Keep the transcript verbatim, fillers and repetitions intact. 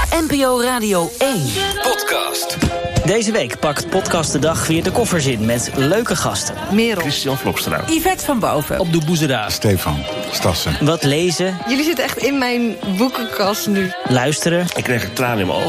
N P O Radio één. Podcast. Deze week pakt Podcast de Dag weer de koffers in met leuke gasten. Merel. Christian Vlokstra. Yvette van Boven. Op de Boezeraar. Stefan Stassen. Wat lezen, Jullie zitten echt in mijn boekenkast nu. luisteren Ik kreeg een traan in mijn ogen.